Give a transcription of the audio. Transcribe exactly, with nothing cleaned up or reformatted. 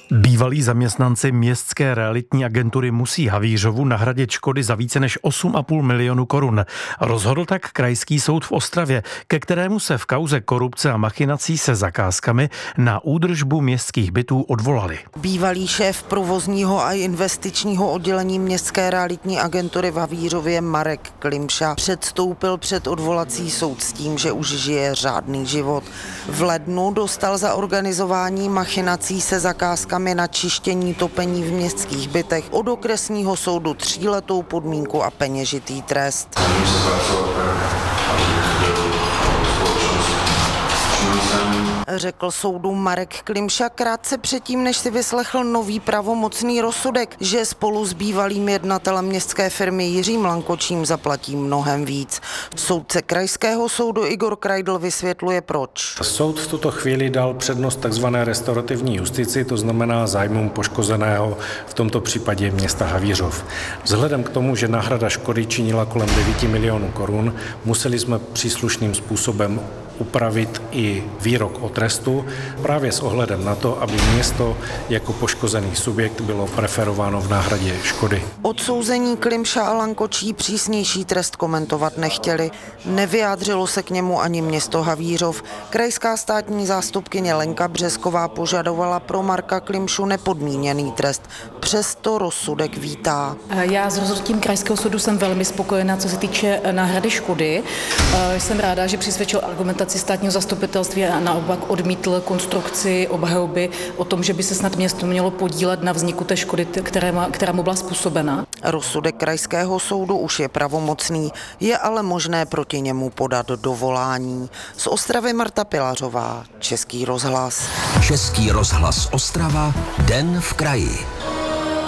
Bývalí zaměstnanci městské realitní agentury musí Havířovu nahradit škody za více než osm a půl milionu korun. Rozhodl tak Krajský soud v Ostravě, ke kterému se v kauze korupce a machinací se zakázkami na údržbu městských bytů odvolali. Bývalý šéf provozního a investičního oddělení městské realitní agentury v Havířově Marek Klimša předstoupil před odvolací soud s tím, že už žije řádný život. V lednu dostal za organizování machinací se zakázkami na čištění topení v městských bytech od okresního soudu tříletou podmínku a peněžitý trest. Řekl soudu Marek Klimša krátce předtím, než si vyslechl nový pravomocný rozsudek, že spolu s bývalým jednatelem městské firmy Jiřím Lankočím zaplatí mnohem víc. Soudce Krajského soudu Igor Krajdl vysvětluje proč. Soud v tuto chvíli dal přednost takzvané restaurativní justici, to znamená zájmům poškozeného, v tomto případě města Havířov. Vzhledem k tomu, že náhrada škody činila kolem devět milionů korun, museli jsme příslušným způsobem upravit i výrok o trestu právě s ohledem na to, aby město jako poškozený subjekt bylo preferováno v náhradě škody. Odsouzení Klimša a Lankočí přísnější trest komentovat nechtěli. Nevyjádřilo se k němu ani město Havířov. Krajská státní zástupkyně Lenka Březková požadovala pro Marka Klimšu nepodmíněný trest. Přesto rozsudek vítá. Já s rozhodnutím Krajského soudu jsem velmi spokojená, co se týče náhrady škody. Jsem ráda, že přisvědčil argumentaci státního zastupitelství a naopak odmítl konstrukci obhajoby o tom, že by se snad město mělo podílet na vzniku té škody, která, která mu byla způsobena. Rozsudek Krajského soudu už je pravomocný, je ale možné proti němu podat dovolání. Z Ostravy Marta Pilařová, Český rozhlas. Český rozhlas Ostrava, Den v kraji.